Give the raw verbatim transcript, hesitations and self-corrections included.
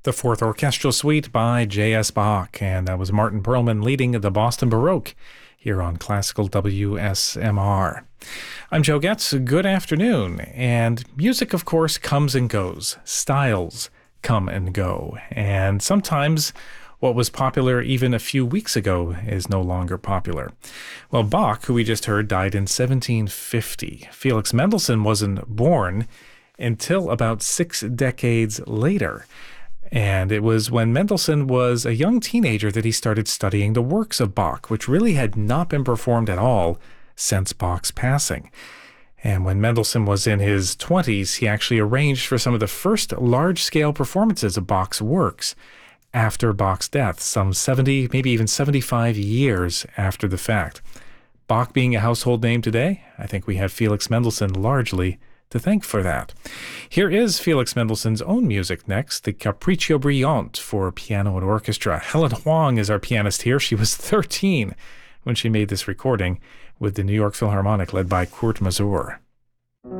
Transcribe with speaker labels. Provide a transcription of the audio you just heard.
Speaker 1: The Fourth Orchestral Suite by J S. Bach, and that was Martin Perlman leading the Boston Baroque here on Classical W S M R. I'm Joe Getz. Good afternoon. And music, of course, comes and goes. Styles come and go. And sometimes what was popular even a few weeks ago is no longer popular. Well, Bach, who we just heard, died in seventeen fifty. Felix Mendelssohn wasn't born until about six decades later. And it was when Mendelssohn was a young teenager that he started studying the works of Bach, which really had not been performed at all since Bach's passing. And when Mendelssohn was in his twenties, he actually arranged for some of the first large-scale performances of Bach's works after Bach's death, some seventy, maybe even seventy-five years after the fact. Bach being a household name today, I think we have Felix Mendelssohn largely to thank for that. Here is Felix Mendelssohn's own music next, the Capriccio Brillante for piano and orchestra. Helen Huang is our pianist here. She was thirteen when she made this recording with the New York Philharmonic led by Kurt Masur.